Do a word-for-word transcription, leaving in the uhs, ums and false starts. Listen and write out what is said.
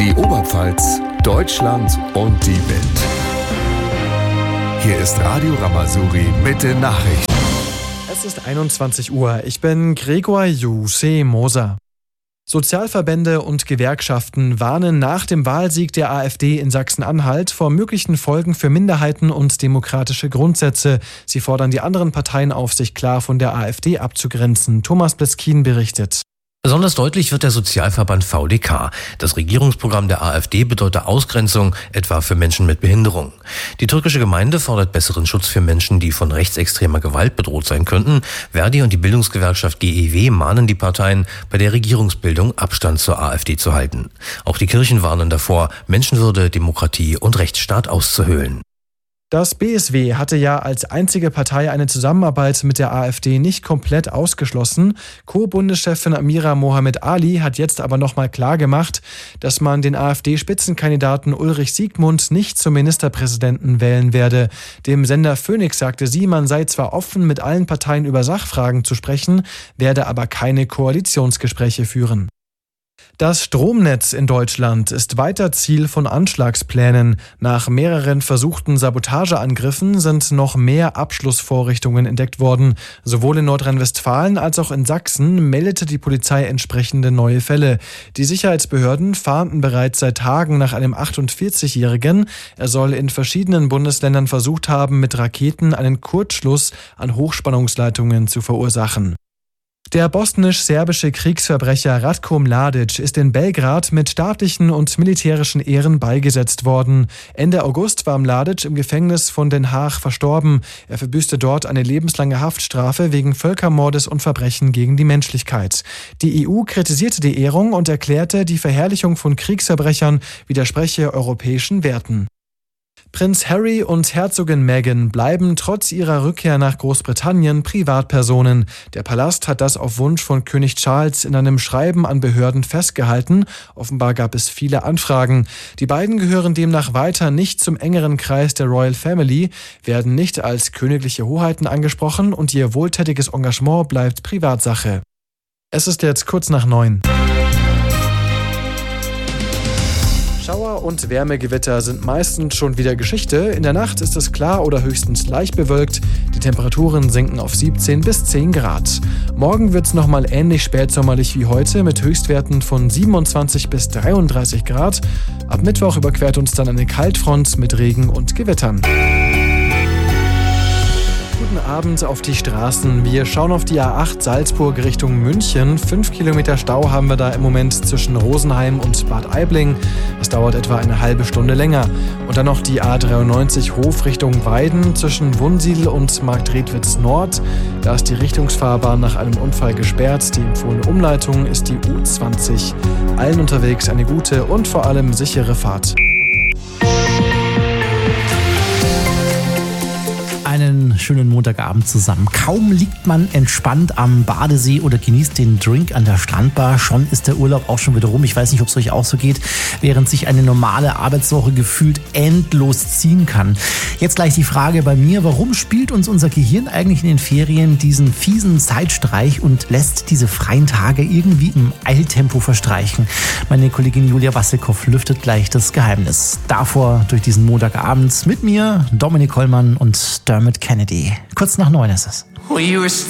Die Oberpfalz, Deutschland und die Welt. Hier ist Radio Ramazouri mit den Nachrichten. Es ist einundzwanzig Uhr. Ich bin Gregor Juse Moser. Sozialverbände und Gewerkschaften warnen nach dem Wahlsieg der AfD in Sachsen-Anhalt vor möglichen Folgen für Minderheiten und demokratische Grundsätze. Sie fordern die anderen Parteien auf, sich klar von der AfD abzugrenzen. Thomas Bleskin berichtet. Besonders deutlich wird der Sozialverband V D K. Das Regierungsprogramm der AfD bedeutet Ausgrenzung, etwa für Menschen mit Behinderung. Die türkische Gemeinde fordert besseren Schutz für Menschen, die von rechtsextremer Gewalt bedroht sein könnten. Verdi und die Bildungsgewerkschaft G E W mahnen die Parteien, bei der Regierungsbildung Abstand zur AfD zu halten. Auch die Kirchen warnen davor, Menschenwürde, Demokratie und Rechtsstaat auszuhöhlen. Das B S W hatte ja als einzige Partei eine Zusammenarbeit mit der AfD nicht komplett ausgeschlossen. Co-Bundeschefin Amira Mohamed Ali hat jetzt aber nochmal klargemacht, dass man den AfD-Spitzenkandidaten Ulrich Siegmund nicht zum Ministerpräsidenten wählen werde. Dem Sender Phoenix sagte sie, man sei zwar offen, mit allen Parteien über Sachfragen zu sprechen, werde aber keine Koalitionsgespräche führen. Das Stromnetz in Deutschland ist weiter Ziel von Anschlagsplänen. Nach mehreren versuchten Sabotageangriffen sind noch mehr Abschlussvorrichtungen entdeckt worden. Sowohl in Nordrhein-Westfalen als auch in Sachsen meldete die Polizei entsprechende neue Fälle. Die Sicherheitsbehörden fahnden bereits seit Tagen nach einem achtundvierzigjährigen. Er soll in verschiedenen Bundesländern versucht haben, mit Raketen einen Kurzschluss an Hochspannungsleitungen zu verursachen. Der bosnisch-serbische Kriegsverbrecher Ratko Mladic ist in Belgrad mit staatlichen und militärischen Ehren beigesetzt worden. Ende August war Mladic im Gefängnis von Den Haag verstorben. Er verbüßte dort eine lebenslange Haftstrafe wegen Völkermordes und Verbrechen gegen die Menschlichkeit. Die E U kritisierte die Ehrung und erklärte, die Verherrlichung von Kriegsverbrechern widerspreche europäischen Werten. Prinz Harry und Herzogin Meghan bleiben trotz ihrer Rückkehr nach Großbritannien Privatpersonen. Der Palast hat das auf Wunsch von König Charles in einem Schreiben an Behörden festgehalten. Offenbar gab es viele Anfragen. Die beiden gehören demnach weiter nicht zum engeren Kreis der Royal Family, werden nicht als königliche Hoheiten angesprochen und ihr wohltätiges Engagement bleibt Privatsache. Es ist jetzt kurz nach neun. Schauer und Wärmegewitter sind meistens schon wieder Geschichte. In der Nacht ist es klar oder höchstens leicht bewölkt. Die Temperaturen sinken auf siebzehn bis zehn Grad. Morgen wird es nochmal ähnlich spätsommerlich wie heute mit Höchstwerten von siebenundzwanzig bis dreiunddreißig Grad. Ab Mittwoch überquert uns dann eine Kaltfront mit Regen und Gewittern. Guten Abend auf die Straßen. Wir schauen auf die A acht Salzburg Richtung München. Fünf Kilometer Stau haben wir da im Moment zwischen Rosenheim und Bad Aibling. Das dauert etwa eine halbe Stunde länger. Und dann noch die A dreiundneunzig Hof Richtung Weiden zwischen Wunsiedel und Marktredwitz Nord. Da ist die Richtungsfahrbahn nach einem Unfall gesperrt. Die empfohlene Umleitung ist die U zwanzig. Allen unterwegs eine gute und vor allem sichere Fahrt. Einen schönen Montagabend zusammen. Kaum liegt man entspannt am Badesee oder genießt den Drink an der Strandbar, schon ist der Urlaub auch schon wieder rum. Ich weiß nicht, ob es euch auch so geht, während sich eine normale Arbeitswoche gefühlt endlos ziehen kann. Jetzt gleich die Frage bei mir, warum spielt uns unser Gehirn eigentlich in den Ferien diesen fiesen Zeitstreich und lässt diese freien Tage irgendwie im Eiltempo verstreichen? Meine Kollegin Julia Wasselkow lüftet gleich das Geheimnis. Davor durch diesen Montagabend mit mir, Dominik Hollmann und Dermot Kennedy. Kurz nach neun ist es.